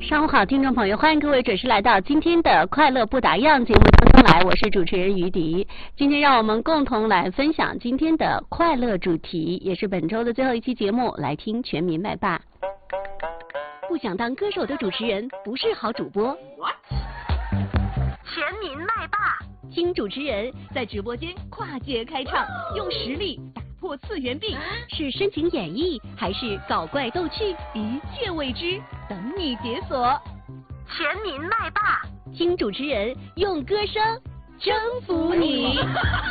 上午好，听众朋友，欢迎各位准时来到今天的快乐不打烊节目当中来，我是主持人于迪。今天让我们共同来分享今天的快乐主题，也是本周的最后一期节目，来听全民麦霸。不想当歌手的主持人不是好主播。What？ 全民麦霸，听主持人在直播间跨界开唱，用实力打破次元壁，是深情演绎还是搞怪逗趣，一切未知，等你解锁。全民麦霸，听主持人用歌声征服你。